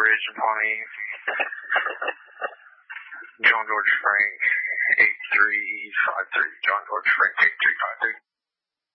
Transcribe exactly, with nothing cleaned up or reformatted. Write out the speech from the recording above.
Ridge and Pawnee. John George Frank, eight three five three. John George Frank, eight three five three.